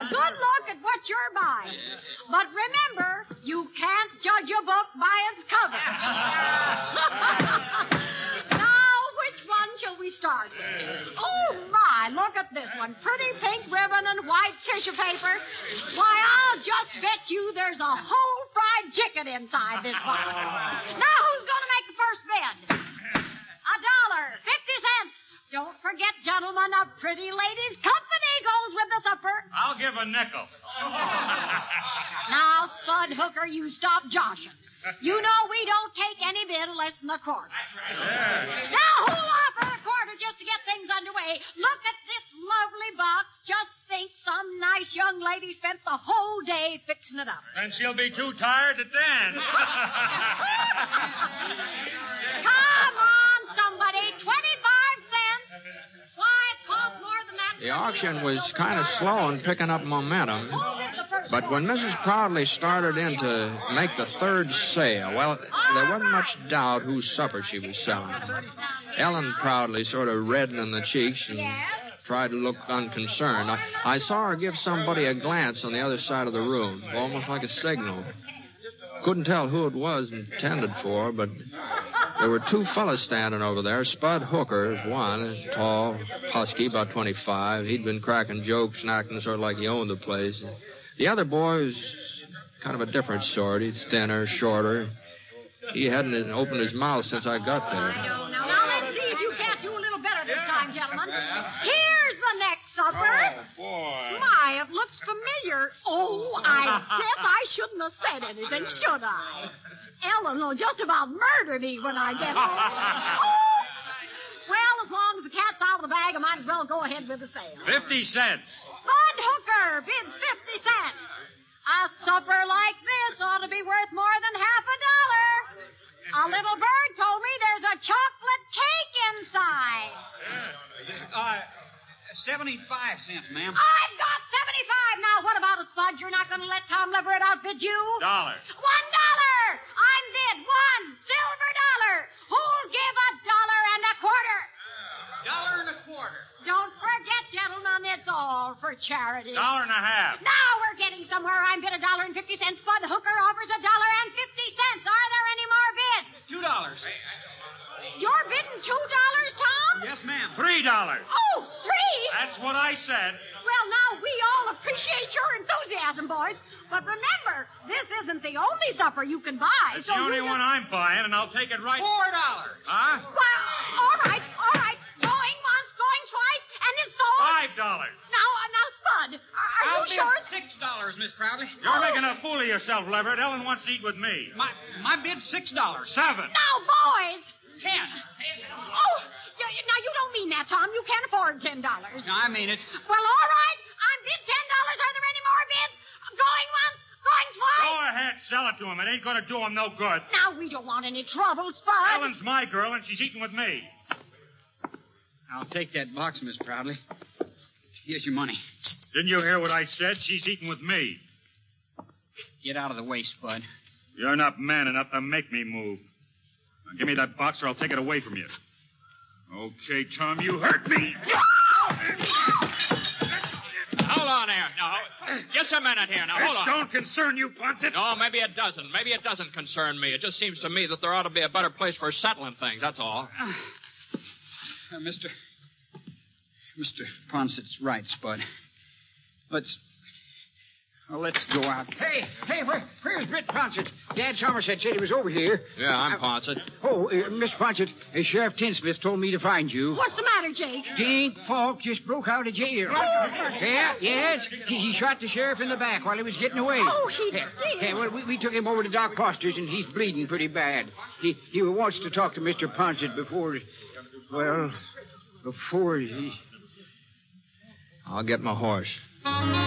good look at what you're buying. But remember, you can't judge a book by its cover. Now, which one shall we start with? Oh, my, look at this one. Pretty pink ribbon and white tissue paper. Why, I'll just bet you there's a whole fried chicken inside this box. Now, who's going to make the first bid? $1.50. Don't forget, gentlemen, a pretty lady's company goes with the supper. I'll give a nickel. Now, Spud Hooker, you stop joshing. You know we don't take any bid less than a quarter. Yeah. Now, who'll offer a quarter just to get things underway? Look at this lovely box. Just think some nice young lady spent the whole day fixing it up. And she'll be too tired to dance. Come on, somebody. 25 cents. Why, it costs more than that. The auction was kind of slow in picking up momentum. But when Mrs. Proudly started in to make the third sale, well, there wasn't much doubt whose supper she was selling. Ellen Proudly sort of reddened in the cheeks and tried to look unconcerned. I saw her give somebody a glance on the other side of the room, almost like a signal. Couldn't tell who it was intended for, but there were two fellas standing over there. Spud Hooker is one, tall, husky, about 25. He'd been cracking jokes and acting sort of like he owned the place. The other boy was kind of a different sort. He's thinner, shorter. He hadn't opened his mouth since I got there. Now, let's see if you can't do a little better this time, gentlemen. Here's the next supper. Oh, boy. My, it looks familiar. Oh, I guess I shouldn't have said anything, should I? Ellen will just about murder me when I get home. Oh! Well, as long as the cat's out of the bag, I might as well go ahead with the sale. 50 cents. Spud Hooker bids 50 cents. A supper like this ought to be worth more than $50. A little bird told me there's a chocolate cake inside. 75 cents, ma'am. I've got 75. Now, what about it, Spud? You're not going to let Tom Leverett outbid you? $1. I'm bid $1 silver dollar. Who'll give $1.25? $1.25. Don't forget, gentlemen, it's all for charity. $1.50. Now we're getting somewhere. I'm bid $1.50. Spud Hooker offers $1.50. Are there any more bids? $2. You're bidding $2, Tom? Yes, ma'am. $3. Oh, 3? That's what I said. Well, now, we all appreciate your enthusiasm, boys. But remember, this isn't the only supper you can buy. It's the only one I'm buying, and I'll take it right... $4. Huh? Well, all right. Going once, going twice, and it's sold. $5. Now, Spud, are I'll you bid sure? $6, Miss Proudly. You're making a fool of yourself, Leverett. Ellen wants to eat with me. My bid's $6. 7. Now, boys. 10. Oh, now you don't mean that, Tom. You can't afford $10. No, I mean it. Well, all right. I'm bid $10. Are there any more bids? Going once, going twice. Go ahead, sell it to him. It ain't going to do him no good. Now, we don't want any trouble, Spud. Ellen's my girl, and she's eating with me. I'll take that box, Miss Proudly. Here's your money. Didn't you hear what I said? She's eating with me. Get out of the way, Spud. You're not man enough to make me move. Now, give me that box, or I'll take it away from you. Okay, Tom, you hurt me. Hold on there. No, just a minute here. Now, hold on. This don't concern you, Ponset. No, maybe it doesn't. Maybe it doesn't concern me. It just seems to me that there ought to be a better place for settling things, that's all. Mr. Ponset's right, Spud. Let's go out. Hey, where's Britt Ponset? Dad Somerset said he was over here. Yeah, I'm Ponset. Mr. Ponset, Sheriff Tinsmith told me to find you. What's the matter, Jake? Dink Falk just broke out of jail. Yes. He shot the sheriff in the back while he was getting away. Oh, he did? Yeah, well, we took him over to Doc Foster's, and he's bleeding pretty bad. He wants to talk to Mr. Ponset before he... I'll get my horse.